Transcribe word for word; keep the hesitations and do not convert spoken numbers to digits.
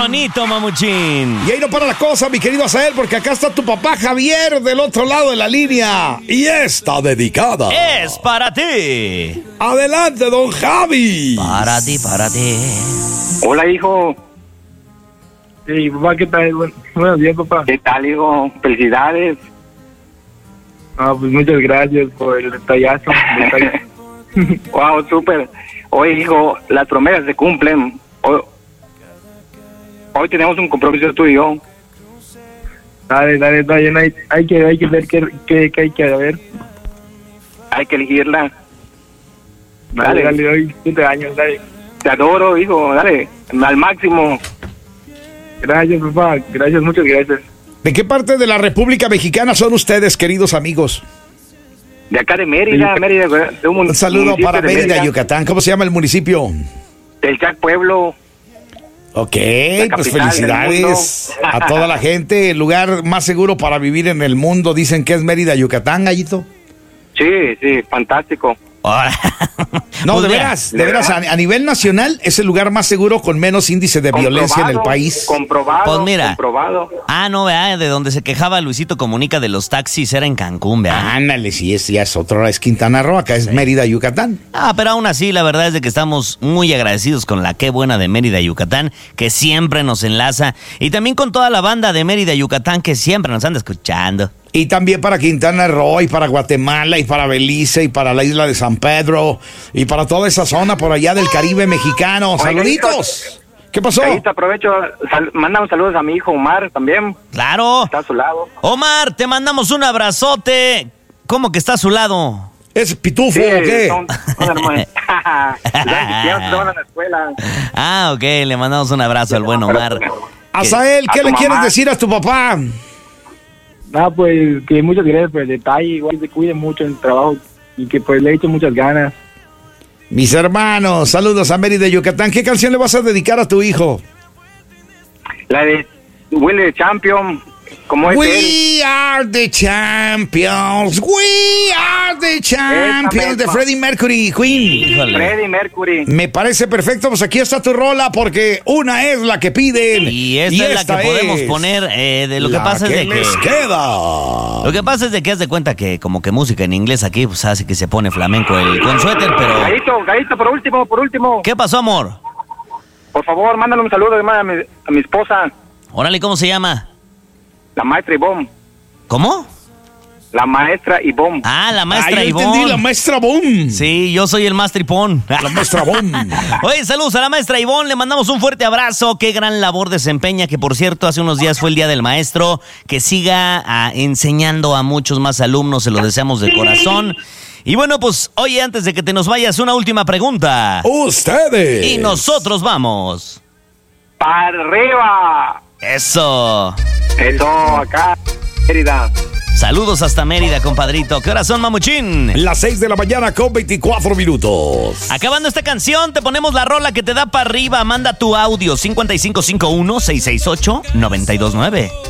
bonito, mamuchín! Y ahí no para la cosa, mi querido Azael, porque acá está tu papá Javier del otro lado de la línea. Y está dedicada. ¡Es para ti! ¡Adelante, don Javi! Para ti, para ti. Hola, hijo. Sí, papá, ¿qué tal? Buen- buenos días, papá. ¿Qué tal, hijo? Felicidades. Ah, pues muchas gracias por el detallazo. Detalle. Wow, súper. Oye, hijo, las promesas se cumplen. Hoy, hoy tenemos un compromiso tú y yo. Dale, dale, dale, hay, hay que, hay que ver qué, qué, qué hay que ver. Hay que elegirla. Dale, Dale. dale, hoy siete años, dale. Te adoro, hijo. Dale, al máximo. Gracias, papá, gracias, muchas gracias. ¿De qué parte de la República Mexicana son ustedes, queridos amigos? De acá de Mérida, Mérida. De un, Un saludo municipio para de Mérida, Yucatán. ¿Cómo se llama el municipio? Del Chac Pueblo. Ok, La pues capital felicidades del mundo. a toda la gente. El lugar más seguro para vivir en el mundo, dicen que es Mérida, Yucatán, Gallito. Sí, sí, fantástico. Ahora. No, Pues de mira, veras, de veras, a, a nivel nacional es el lugar más seguro con menos índice de violencia en el Comprobado, país. Comprobado, Pues mira. comprobado. Ah, no, vea, de donde se quejaba Luisito Comunica de los taxis era en Cancún, vea. Ándale, sí, es, ya es otro, es Quintana Roo, acá es Mérida, Yucatán. Ah, pero aún así, la verdad es de que estamos muy agradecidos con la Qué Buena de Mérida, Yucatán, que siempre nos enlaza. Y también con toda la banda de Mérida, Yucatán, que siempre nos anda escuchando. Y también para Quintana Roo, y para Guatemala, y para Belice, y para la isla de San Pedro, y para toda esa zona por allá del Caribe mexicano. Oiga, ¡Saluditos! ¿Qué pasó? Ahí te aprovecho, sal, manda un saludo a mi hijo Omar también, ¡Claro! está a su lado. Omar, te mandamos un abrazote. ¿Cómo que está a su lado? ¿Es pitufo Sí, o qué? son, son hermanos. Ya se van a la escuela. Ah, ok, le mandamos un abrazo al buen Omar. Azael, ¿qué a tu le quieres mamá. decir a tu papá? Ah, pues que muchas gracias por el detalle, igual se cuide mucho en el trabajo y que pues le he hecho muchas ganas. Mis hermanos, saludos a Mérida, Yucatán. ¿Qué canción le vas a dedicar a tu hijo? La de Willy the Champion, como es él. We are the champions. We are the champions de misma. Freddie Mercury, Queen. Híjole. Freddie Mercury. Me parece perfecto, pues aquí está tu rola porque una es la que piden Y esta es la que podemos es poner. Eh, de lo que la pasa es de que. les queda. Lo que pasa es de que haz de cuenta que como que música en inglés aquí pues hace que se pone flamenco el con suéter, pero. Gallito, Gallito, por último, por último. ¿Qué pasó, amor? Por favor, mándale un saludo además a mi, a mi esposa, Órale, ¿cómo se llama? la maestra Ivonne. ¿Cómo? La maestra Ivonne. Ah, la Ah, maestra yo Ivonne. entendí, la maestra Boom. Sí, yo soy el más tripón. La maestra Boom. Oye, saludos a la maestra Ivonne, le mandamos un fuerte abrazo, qué gran labor desempeña, que por cierto hace unos días fue el Día del Maestro, que siga ah, enseñando a muchos más alumnos, se lo deseamos de corazón. Y bueno, pues, oye, antes de que te nos vayas, una última pregunta. Ustedes. Y nosotros vamos. ¡Para arriba! Eso. Eso, acá, Mérida. Saludos hasta Mérida, compadrito. ¿Qué horas son, mamuchín? Las seis de la mañana con veinticuatro minutos. Acabando esta canción, te ponemos la rola que te da para arriba. Manda tu audio cinco cinco cinco uno, seis seis ocho, nueve dos nueve.